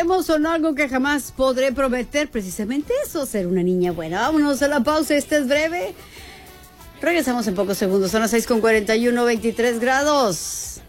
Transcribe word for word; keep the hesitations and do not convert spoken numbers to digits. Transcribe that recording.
prometemos o no algo que jamás podré prometer, precisamente eso, ser una niña buena. Vámonos a la pausa, este es breve. Regresamos en pocos segundos, son las seis con cuarenta y uno, veintitrés grados.